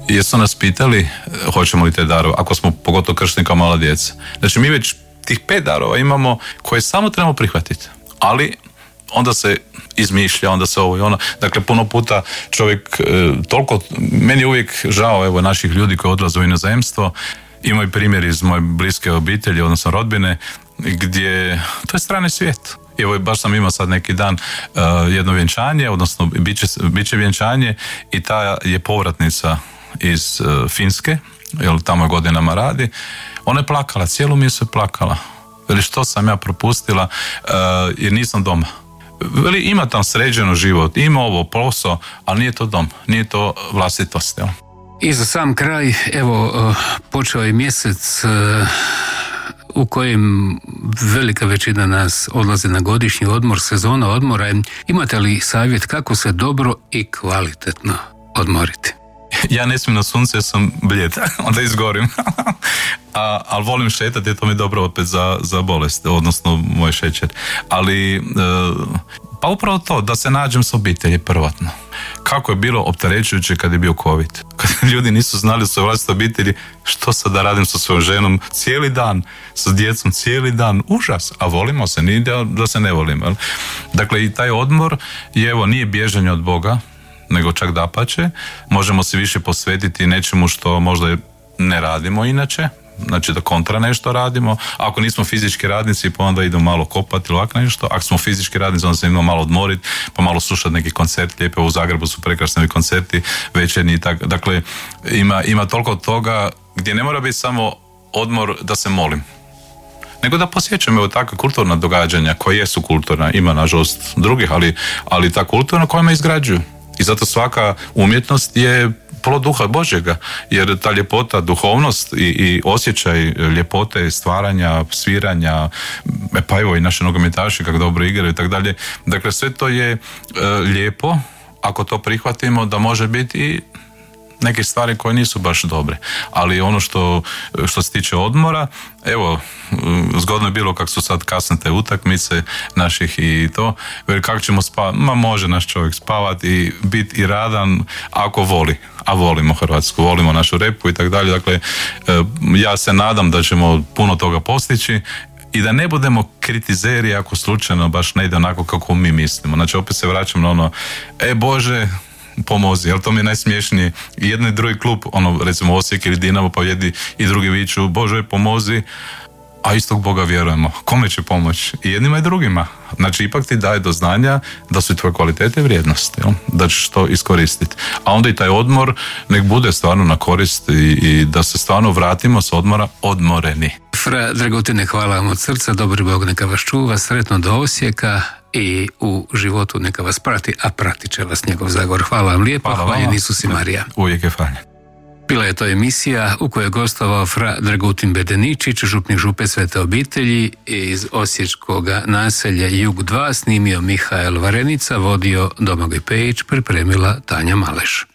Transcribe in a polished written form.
jesu nas pitali hoćemo li te darove, ako smo pogotovo kršteni kao mala djeca. Znači mi već tih 5 darova imamo koje samo trebamo prihvatiti, ali onda se izmišlja, onda se ovo i ono. Dakle, puno puta čovjek toliko, meni je uvijek žao evo naših ljudi koji odlaze u inozemstvo. Ima i primjer iz moje bliske obitelji, odnosno rodbine, gdje to je strani svijet. Evo, baš sam imao sad neki dan jedno vjenčanje, odnosno bit će vjenčanje i ta je povratnica iz Finske, jer tamo godinama radi. Ona je plakala, cijelu misu je plakala. Veli, što sam ja propustila jer nisam doma. Veli, ima tam sređeno život, ima ovo posao, ali nije to dom, nije to vlastitost. Jel? I za sam kraj, evo, počeo je mjesec u kojem velika većina nas odlazi na godišnji odmor, sezona odmora. Imate li savjet kako se dobro i kvalitetno odmoriti? Ja ne smijem na sunce jer sam blijed, onda izgorim. Ali volim šetati jer to mi je dobro opet za bolest, odnosno moj šećer. Ali, pa upravo to, da se nađem s obitelji prvotno. Kako je bilo opterećujuće kad je bio COVID. Kad ljudi nisu znali u svojoj vlastitoj obitelji što sad da radim sa svojom ženom cijeli dan, sa djecom cijeli dan, užas, a volimo se, nije da se ne volimo. Jel? Dakle, i taj odmor je, evo, nije bježanje od Boga, nego čak dapače, možemo se više posvetiti nečemu što možda ne radimo inače, znači da kontra nešto radimo. Ako nismo fizički radnici, pa onda idemo malo kopati ili ovako nešto. Ako smo fizički radnici, onda se idemo malo odmoriti, pa malo slušati neki koncert. Lijepe, u Zagrebu su prekrasni koncerti večernji i tako. Dakle, ima toliko toga gdje ne mora biti samo odmor da se molim, nego da posjećam evo takve kulturna događanja koja jesu kulturna. Ima nažalost drugih, ali ta kulturna koja me izgrađuju. I zato svaka umjetnost je plod duha Božjega, jer ta ljepota, duhovnost i osjećaj ljepote, stvaranja, sviranja, pa evo i naši nogometaši kako dobro igraju i tako dalje. Dakle, sve to je lijepo, ako to prihvatimo, da može biti i neke stvari koje nisu baš dobre. Ali ono što se tiče odmora, evo, zgodno je bilo kako su sad kasne te utakmice naših i to, jer kako ćemo spavati, može naš čovjek spavati i biti i radan ako voli, a volimo Hrvatsku, volimo našu repu i tako dalje. Dakle, ja se nadam da ćemo puno toga postići i da ne budemo kritizeri ako slučajno baš ne ide onako kako mi mislimo. Znači, opet se vraćam na ono, Bože, pomozi, jer to mi je najsmiješnije. Jedan i drugi klub, recimo Osijek ili Dinamo, pa jedni i drugi viču, Bože, pomozi, a istog Boga vjerujemo. Kome će pomoći? I jednima i drugima. Znači, ipak ti daje do znanja da su tvoje kvalitete i vrijednosti, jel? Da ćeš to iskoristiti. A onda i taj odmor nek bude stvarno na korist i da se stvarno vratimo s odmora odmoreni. Fra Dragutine, hvala vam od srca, dobri Bog neka vas čuva, sretno do Osijeka i u životu neka vas prati, a pratit će vas njegov Zagor. Hvala vam lijepo, hvaljen Isus i Marija. Uvijek je fajn. Bila je to emisija u kojoj je gostovao Fra Dragutin Bedeničić, župnik župe Svete obitelji iz osječkog naselja Jug 2, snimio Mihael Varenica, vodio Domagoj Pejić, pripremila Tanja Maleš.